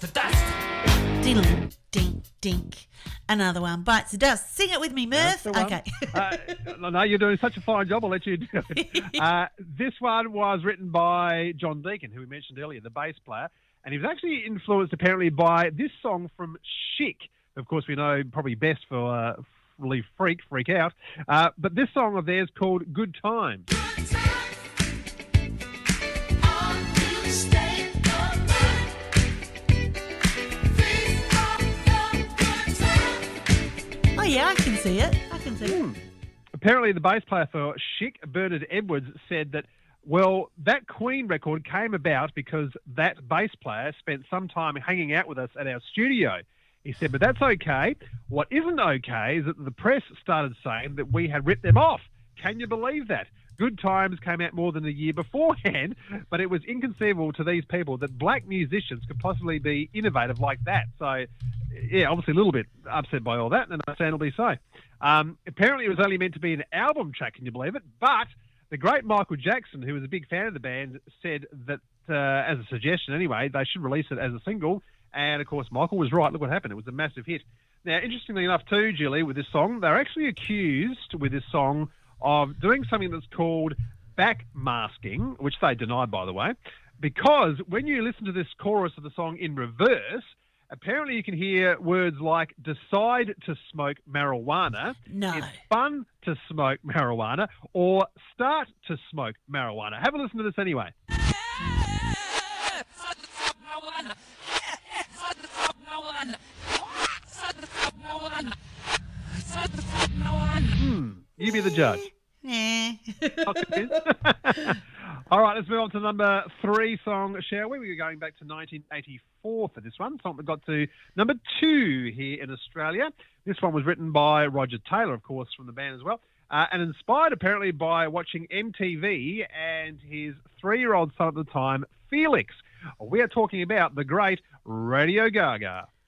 the dust. Diddle, dink, dink. Another one bites the dust. Sing it with me, Murph. Okay. No, you're doing such a fine job. I'll let you do it. This one was written by John Deacon, who we mentioned earlier, the bass player. And he was actually influenced, apparently, by this song from Chic. Of course, we know probably best for really Freak Out. But this song of theirs called Good Times. Oh, yeah, I can see it. Apparently, the bass player for Chic, Bernard Edwards, said that, well, that Queen record came about because that bass player spent some time hanging out with us at our studio. He said, but that's okay. What isn't okay is that the press started saying that we had ripped them off. Can you believe that? Good Times came out more than a year beforehand, but it was inconceivable to these people that black musicians could possibly be innovative like that. So, yeah, obviously a little bit upset by all that, and understandably so. Apparently it was only meant to be an album track, can you believe it? But the great Michael Jackson, who was a big fan of the band, said that, as a suggestion anyway, they should release it as a single. And, of course, Michael was right. Look what happened. It was a massive hit. Now, interestingly enough too, Julie, with this song, they're actually accused with this song of doing something that's called backmasking, which they denied, by the way, because when you listen to this chorus of the song in reverse, apparently you can hear words like decide to smoke marijuana, No. it's fun to smoke marijuana, or start to smoke marijuana. Have a listen to this anyway. You be the judge. Nah. All right, let's move on to number 3 song, shall we? We're going back to 1984 for this one. Song that got to number 2 here in Australia. This one was written by Roger Taylor, of course, from the band as well, and inspired apparently by watching MTV and his 3-year-old son at the time, Felix. We are talking about the great Radio Gaga.